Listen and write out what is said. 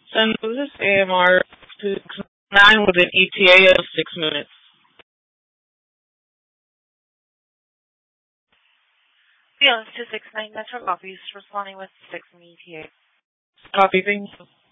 St. Louis AMR 269 with an ETA of 6 minutes. Fields 269 Metro Office responding with 6 ETA. Copy, thank you.